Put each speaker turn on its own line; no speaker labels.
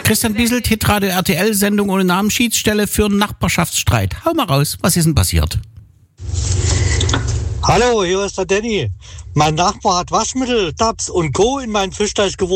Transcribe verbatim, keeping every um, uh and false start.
Christian Bieselt, Hitradio R T L-Sendung ohne Namen, Schiedsstelle für einen Nachbarschaftsstreit. Hau mal raus, was ist denn passiert?
Hallo, hier ist der Danny. Mein Nachbar hat Waschmittel, Tabs und Co. in meinen Fischteich geworfen.